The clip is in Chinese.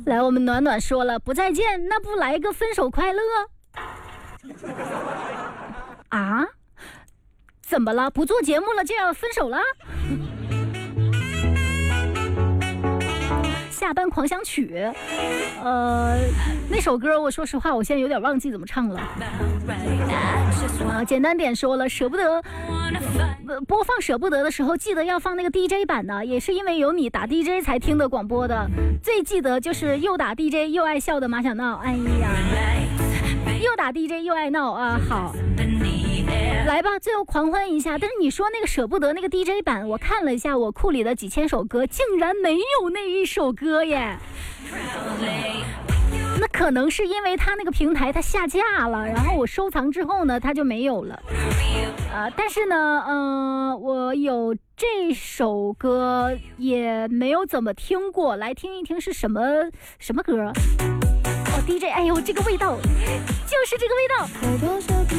来，我们暖暖说了不再见，那不来个分手快乐啊？怎么了？不做节目了就要分手了？下班狂想曲，那首歌我说实话，我现在有点忘记怎么唱了。简单点说了，舍不得播放舍不得的时候，记得要放那个 DJ 版的，也是因为有你打 DJ 才听的广播的。最记得就是又打 DJ 又爱笑的马小闹，哎呀，又打 DJ 又爱闹啊！好，来吧，最后狂欢一下。但是你说那个舍不得那个 DJ 版，我看了一下我库里的几千首歌，竟然没有那一首歌耶。那可能是因为它那个平台它下架了，然后我收藏之后呢，它就没有了。但是呢，我有这首歌也没有怎么听过，来听一听是什么歌。DJ， 哎呦，这个味道，就是这个味道。